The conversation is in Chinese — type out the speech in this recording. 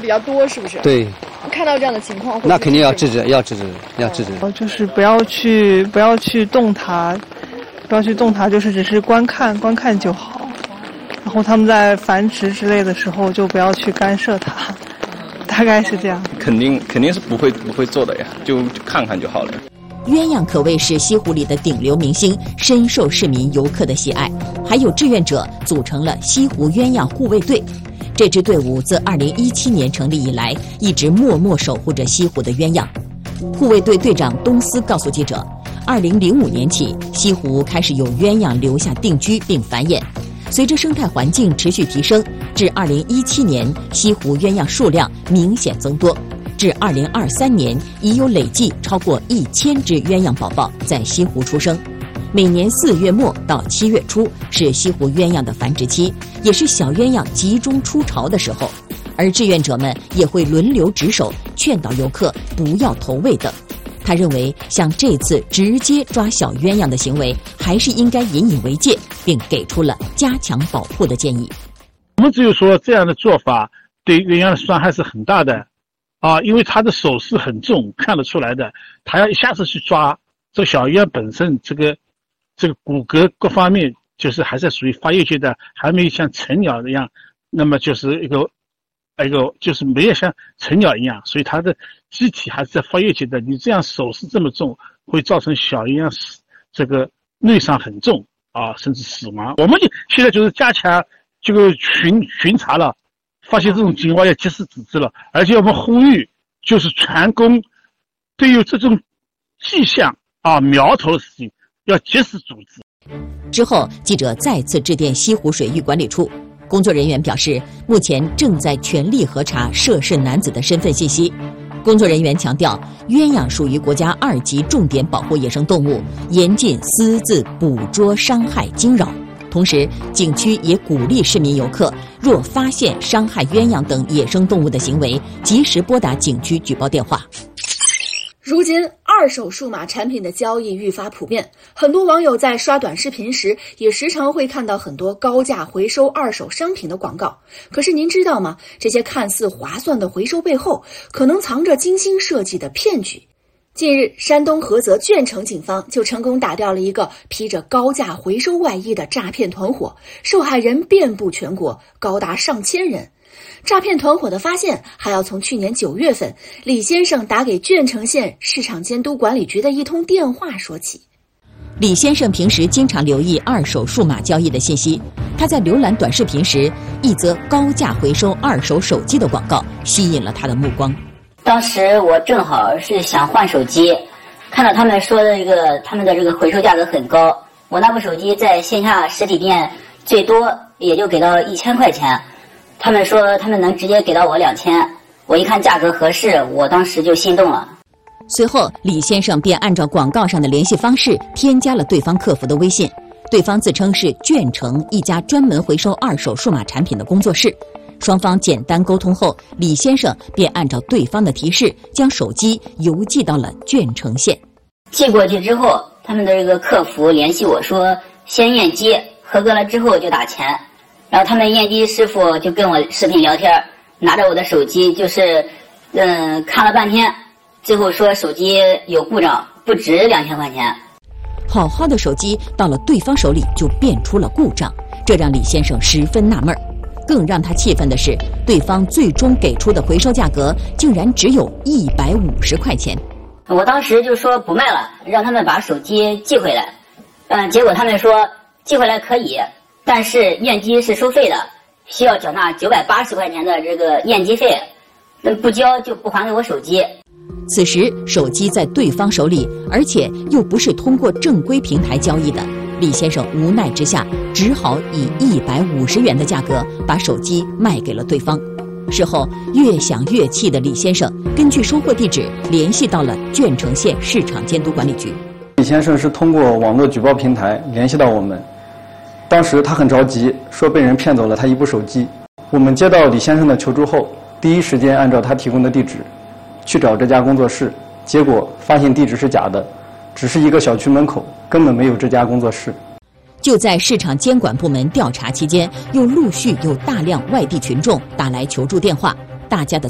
比较多，是不是？ 对。 看到这样的情况， 那肯定要制止，要制止。 就是不要去动它，就是只是观看就好。然后他们在繁殖之类的时候，就不要去干涉它，大概是这样。 肯定是不会做的呀，就看看就好了。 鸳鸯可谓是西湖里的顶流明星，深受市民游客的喜爱。还有志愿者组成了西湖鸳鸯护卫队。这支队伍自2017年成立以来，一直默默守护着西湖的鸳鸯。护卫队队长东思告诉记者，2005年起，西湖开始有鸳鸯留下定居并繁衍。随着生态环境持续提升，至2017年，西湖鸳鸯数量明显增多。至2023年，已有累计超过1000只鸳鸯宝宝在西湖出生。每年4月末到7月初是西湖鸳鸯的繁殖期，也是小鸳鸯集中出巢的时候。而志愿者们也会轮流值守，劝导游客不要投喂等。他认为，像这次直接抓小鸳鸯的行为，还是应该引以为戒，并给出了加强保护的建议。 我们只有说这样的做法对鸳鸯的伤害是很大的，因为它的手势很重，看得出来的。他要一下子去抓这小鸳鸯本身，这个骨骼各方面就是还是属于发育阶段，还没有像成鸟一样，那么就是一个就是没有像成鸟一样，所以它的机体还是在发育阶段。你这样手势这么重，会造成小鸳鸯这个内伤很重甚至死亡。我们现在就是加强这个巡查了，发现这种情况要及时制止了，而且我们呼吁就是全宫对于这种迹象苗头的事情要及时阻止。 之后，记者再次致电西湖水域管理处，工作人员表示，目前正在全力核查涉事男子的身份信息。工作人员强调，鸳鸯属于国家2级重点保护野生动物，严禁私自捕捉、伤害、惊扰。同时，景区也鼓励市民游客，若发现伤害鸳鸯等野生动物的行为，及时拨打景区举报电话。 如今，二手数码产品的交易愈发普遍，很多网友在刷短视频时，也时常会看到很多高价回收二手商品的广告。可是您知道吗？这些看似划算的回收背后，可能藏着精心设计的骗局。近日，山东菏泽鄄城警方就成功打掉了一个披着高价回收外衣的诈骗团伙，受害人遍布全国，高达上千人。诈骗团伙的发现还要从去年9月份李先生打给鄄城县市场监督管理局的一通电话说起。 李先生平时经常留意二手数码交易的信息，他在浏览短视频时，一则高价回收二手手机的广告吸引了他的目光。 当时我正好是想换手机，看到他们说的他们的这个回收价格很高，我那部手机在线下实体店最多也就给到1000块钱。他们说他们能直接给到我2000，我一看价格合适，我当时就心动了。 随后，李先生便按照广告上的联系方式添加了对方客服的微信，对方自称是鄄城一家专门回收二手数码产品的工作室。双方简单沟通后，李先生便按照对方的提示，将手机邮寄到了鄄城县。 寄过去之后，他们的这个客服联系我说，先验机，合格了之后就打钱。然后他们验机师傅就跟我视频聊天，拿着我的手机就是看了半天，最后说手机有故障，不值2000块钱。 好好的手机到了对方手里就变出了故障，这让李先生十分纳闷。更让他气愤的是，对方最终给出的回收价格竟然只有150块钱。 我当时就说不卖了，让他们把手机寄回来。结果他们说寄回来可以，但是验机是收费的，需要缴纳980块钱的这个验机费，不交就不还给我手机。 此时手机在对方手里，而且又不是通过正规平台交易的，李先生无奈之下，只好以150元的价格把手机卖给了对方。事后越想越气的李先生，根据收货地址联系到了鄄城县市场监督管理局。 李先生是通过网络举报平台联系到我们，当时他很着急，说被人骗走了他一部手机。我们接到李先生的求助后，第一时间按照他提供的地址去找这家工作室，结果发现地址是假的，只是一个小区门口，根本没有这家工作室。 就在市场监管部门调查期间，又陆续有大量外地群众打来求助电话，大家的